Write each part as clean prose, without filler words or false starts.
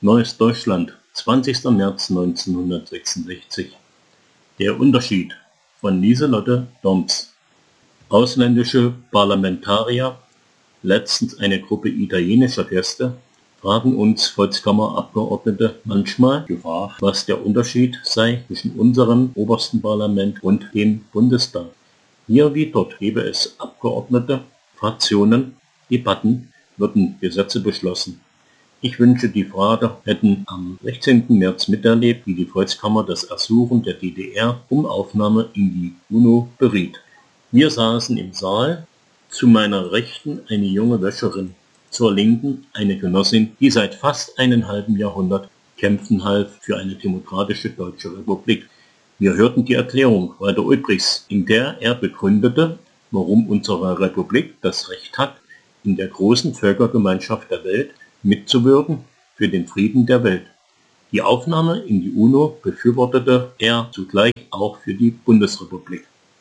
Neues Deutschland, 20. März 1966. Der Unterschied von Lieselotte Doms. Ausländische Parlamentarier, letztens eine Gruppe italienischer Gäste, fragen uns Volkskammerabgeordnete manchmal gefragt, was der Unterschied sei zwischen unserem obersten Parlament und dem Bundestag. Hier wie dort gäbe es Abgeordnete, Fraktionen, Debatten, würden Gesetze beschlossen. Ich wünsche, die Frager hätten am 16. März miterlebt, wie die Volkskammer das Ersuchen der DDR um Aufnahme in die UNO beriet. Wir saßen im Saal, zu meiner Rechten eine junge Wäscherin, zur Linken eine Genossin, die seit fast einem halben Jahrhundert kämpfen half für eine demokratische deutsche Republik. Wir hörten die Erklärung Walter Ulbrichts, in der er begründete, warum unsere Republik das Recht hat, in der großen Völkergemeinschaft der Welt mitzuwirken für den Frieden der Welt. Die Aufnahme in die UNO befürwortete er zugleich auch für die Bundesrepublik.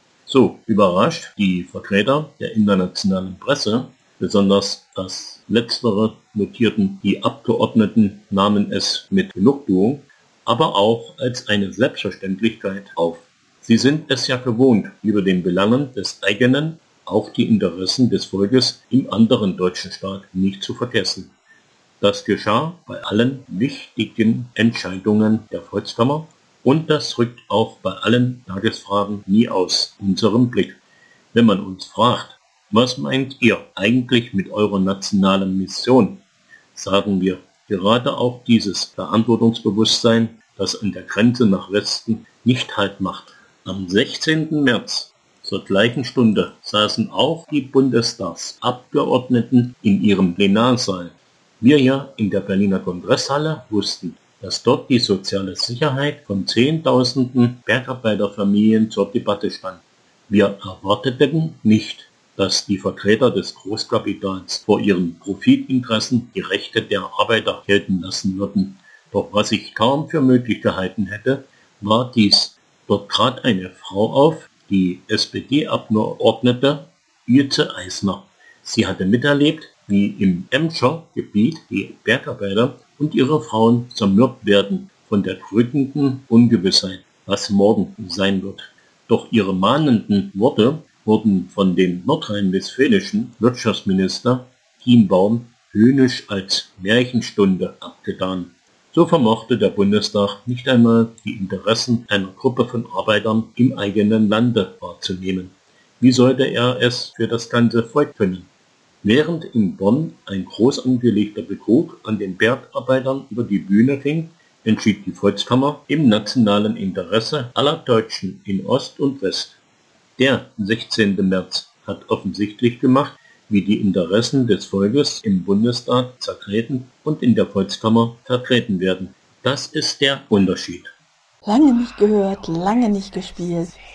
So überrascht die Vertreter der internationalen Presse, besonders das Letztere notierten die Abgeordneten, nahmen es mit Genugtuung, aber auch als eine Selbstverständlichkeit auf. Sie sind es ja gewohnt, über den Belangen des eigenen, auch die Interessen des Volkes im anderen deutschen Staat nicht zu vergessen. Das geschah bei allen wichtigen Entscheidungen der Volkskammer und das rückt auch bei allen Tagesfragen nie aus unserem Blick. Wenn man uns fragt, was meint ihr eigentlich mit eurer nationalen Mission, sagen wir, gerade auch dieses Verantwortungsbewusstsein, das an der Grenze nach Westen nicht Halt macht. Am 16. März zur gleichen Stunde saßen auch die Bundestagsabgeordneten in ihrem Plenarsaal. Wir ja in der Berliner Kongresshalle wussten, dass dort die soziale Sicherheit von Zehntausenden Bergarbeiterfamilien zur Debatte stand. Wir erwarteten nicht, dass die Vertreter des Großkapitals vor ihren Profitinteressen die Rechte der Arbeiter gelten lassen würden. Doch was ich kaum für möglich gehalten hätte, war dies. Dort trat eine Frau auf, die SPD-Abgeordnete Ilse Aigner. Sie hatte miterlebt, wie im Emscher Gebiet die Bergarbeiter und ihre Frauen zermürbt werden von der drückenden Ungewissheit, was morgen sein wird. Doch ihre mahnenden Worte wurden von dem nordrhein-westfälischen Wirtschaftsminister Kienbaum höhnisch als Märchenstunde abgetan. So vermochte der Bundestag nicht einmal die Interessen einer Gruppe von Arbeitern im eigenen Lande wahrzunehmen. Wie sollte er es für das ganze Volk können? Während in Bonn ein groß angelegter Betrug an den Bergarbeitern über die Bühne ging, entschied die Volkskammer im nationalen Interesse aller Deutschen in Ost und West. Der 16. März hat offensichtlich gemacht, wie die Interessen des Volkes im Bundestag zertreten und in der Volkskammer vertreten werden. Das ist der Unterschied. Lange nicht gehört, lange nicht gespielt.